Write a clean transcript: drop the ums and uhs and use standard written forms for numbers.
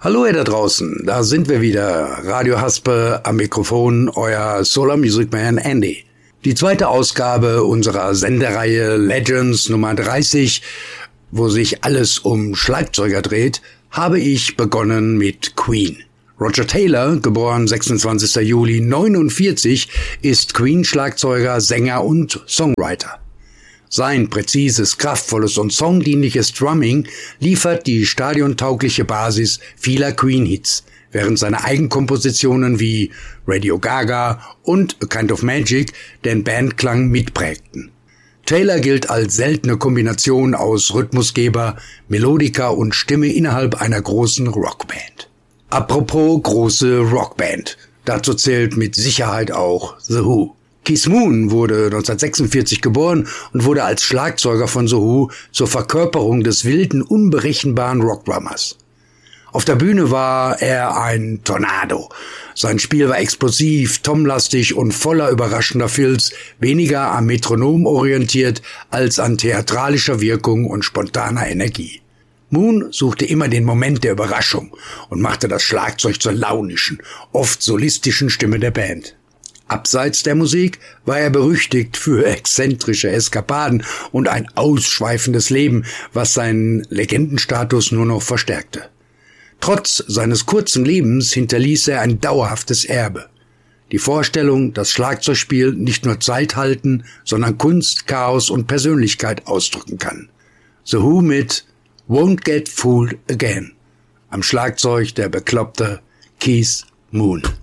Hallo ihr da draußen, da sind wir wieder. Radio Haspe am Mikrofon, euer Solar Music Man Andy. Die zweite Ausgabe unserer Sendereihe Legends Nummer 30, wo sich alles um Schlagzeuger dreht, habe ich begonnen mit Queen. Roger Taylor, geboren 26. Juli 1949, ist Queen-Schlagzeuger, Sänger und Songwriter. Sein präzises, kraftvolles und songdienliches Drumming liefert die stadiontaugliche Basis vieler Queen-Hits, während seine Eigenkompositionen wie Radio Gaga und A Kind of Magic den Bandklang mitprägten. Taylor gilt als seltene Kombination aus Rhythmusgeber, Melodiker und Stimme innerhalb einer großen Rockband. Apropos große Rockband, dazu zählt mit Sicherheit auch The Who. Keith Moon wurde 1946 geboren und wurde als Schlagzeuger von The Who zur Verkörperung des wilden, unberechenbaren Rockdrummers. Auf der Bühne war er ein Tornado. Sein Spiel war explosiv, tomlastig und voller überraschender Fills, weniger am Metronom orientiert als an theatralischer Wirkung und spontaner Energie. Moon suchte immer den Moment der Überraschung und machte das Schlagzeug zur launischen, oft solistischen Stimme der Band. Abseits der Musik war er berüchtigt für exzentrische Eskapaden und ein ausschweifendes Leben, was seinen Legendenstatus nur noch verstärkte. Trotz seines kurzen Lebens hinterließ er ein dauerhaftes Erbe. Die Vorstellung, dass Schlagzeugspiel nicht nur Zeit halten, sondern Kunst, Chaos und Persönlichkeit ausdrücken kann. The Who mit Won't Get Fooled Again. Am Schlagzeug der bekloppte Keith Moon.